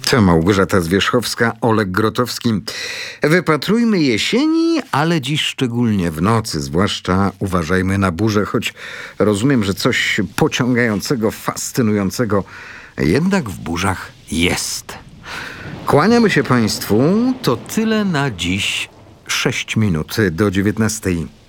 To Małgorzata Zwierzchowska, Oleg Grotowski. Wypatrujmy jesieni, ale dziś szczególnie w nocy. Zwłaszcza uważajmy na burzę, choć rozumiem, że coś pociągającego, fascynującego jednak w burzach jest. Kłaniamy się Państwu. To tyle na dziś. 6 minut do 19.